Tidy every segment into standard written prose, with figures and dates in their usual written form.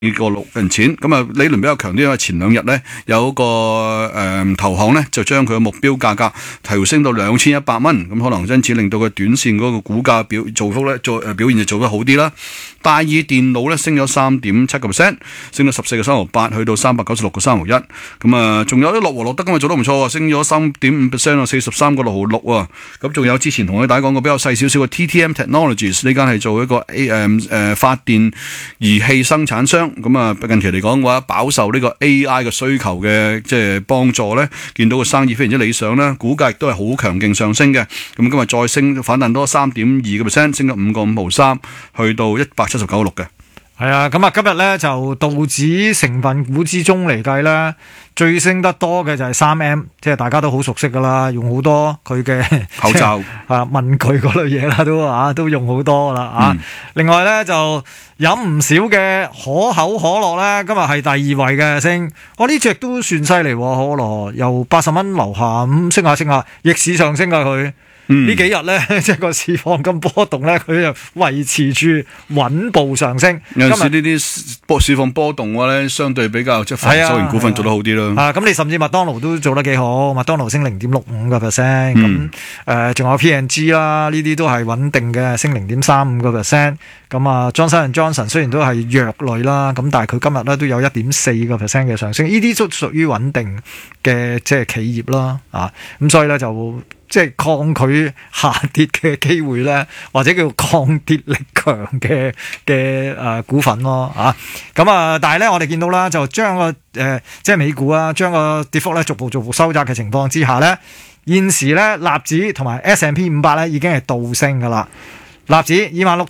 個6銀錢，咁啊理論比較強啲，因為前2日咧有個投行咧就將佢嘅目標價格提升到2100蚊，咁可能因此令到佢短線嗰個股價做幅咧表現就做得好啲啦。戴爾電腦咧升咗3.7%，升到14個3毫8，去到396個3毫1。咁啊，仲有啲樂和樂德今日做得唔錯啊，升咗3.5%啊，43個6毫6啊。咁仲有之前同大家講過比較細少少嘅 TTM Technologies， 呢間係做一個發電儀器生產商。咁啊，近期嚟講嘅話，飽受呢個 AI 嘅需求嘅即係幫助咧，見到個生意非常之理想啦，股價亦都係好強勁上升嘅。咁今日再升反彈多3.2%，升咗5個5毫3，去到179.6嘅。 係啊，咁啊，今日咧就道指成分股之中嚟計咧，最升得多嘅就係3M， 即係大家都好熟悉噶啦，用好多佢嘅口罩文具嗰類嘢啦，都用好多噶啦。另外咧就飲唔少嘅可口可樂咧，今日係第2位嘅升，呢隻都算犀利喎，可樂由80蚊樓下咁升下，逆市上升㗎佢。呢幾日咧，即係個市況咁波動咧，佢就維持住穩步上升。 有陣時呢啲市況波動嘅話咧，相對比較即係防守型股份做得好啲咯。 咁你甚至麥當勞都做得幾好，麥當勞升0.65%，咁仲有 P&G 啦，呢啲都係穩定嘅，升0.35%。咁啊，Johnson & Johnson 雖然都係藥類啦，咁但係佢今日咧都有1.4% 嘅上升，呢啲都屬於穩定嘅即係企業啦。咁所以咧就即係抗拒下跌嘅機會咧，或者叫抗跌力強嘅股份咯。咁但係咧我哋見到啦，就將個即係美股啊，將個跌幅咧逐步收窄嘅情況之下咧，現時咧納指同埋 S&P 500咧已經係倒升噶啦。納指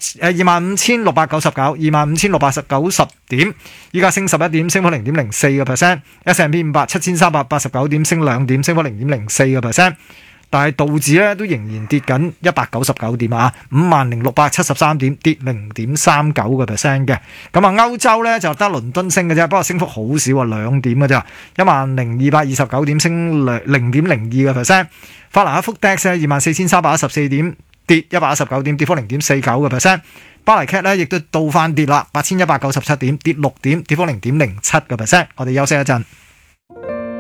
25,699，25,690點，依家升11點，升幅0.04%。S&P 500 7,389點，升2點，升幅0.04%。但係道指咧都仍然跌緊199點啊，50,673點，跌0.39%嘅。咁啊，歐洲咧就得倫敦升嘅啫，不過升幅好少啊，2點嘅啫，10,229點，升0.02%。法蘭克福 DAX 咧24,314點，跌119點，跌幅0.49%。巴黎 CAC 咧亦都倒翻跌啦，8,197點，跌6點，跌幅0.07%。我哋休息一陣。